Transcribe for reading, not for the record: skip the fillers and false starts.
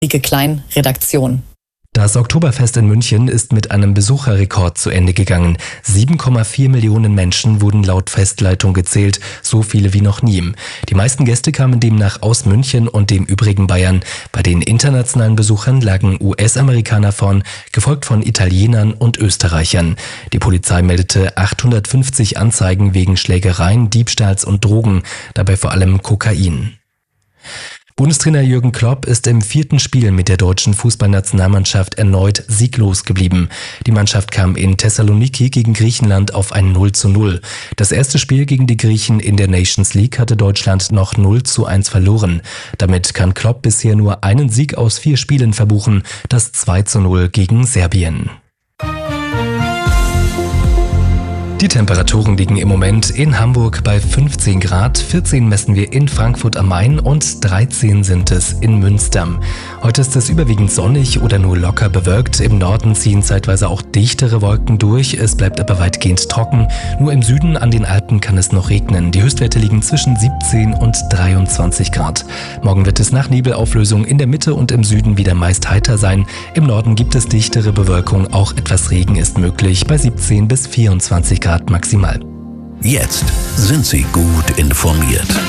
Kleinredaktion. Das Oktoberfest in München ist mit einem Besucherrekord zu Ende gegangen. 7,4 Millionen Menschen wurden laut Festleitung gezählt, so viele wie noch nie. Die meisten Gäste kamen demnach aus München und dem übrigen Bayern. Bei den internationalen Besuchern lagen US-Amerikaner vorn, gefolgt von Italienern und Österreichern. Die Polizei meldete 850 Anzeigen wegen Schlägereien, Diebstahls und Drogen, dabei vor allem Kokain. Bundestrainer Jürgen Klopp ist im 4. Spiel mit der deutschen Fußballnationalmannschaft erneut sieglos geblieben. Die Mannschaft kam in Thessaloniki gegen Griechenland auf ein 0:0. Das erste Spiel gegen die Griechen in der Nations League hatte Deutschland noch 0:1 verloren. Damit kann Klopp bisher nur einen Sieg aus 4 Spielen verbuchen, das 2:0 gegen Serbien. Die Temperaturen liegen im Moment in Hamburg bei 15 Grad, 14 messen wir in Frankfurt am Main und 13 sind es in Münster. Heute ist es überwiegend sonnig oder nur locker bewölkt. Im Norden ziehen zeitweise auch dichtere Wolken durch, es bleibt aber weitgehend trocken. Nur im Süden an den Alpen kann es noch regnen. Die Höchstwerte liegen zwischen 17 und 23 Grad. Morgen wird es nach Nebelauflösung in der Mitte und im Süden wieder meist heiter sein. Im Norden gibt es dichtere Bewölkung, auch etwas Regen ist möglich bei 17 bis 24 Grad maximal. Jetzt sind Sie gut informiert.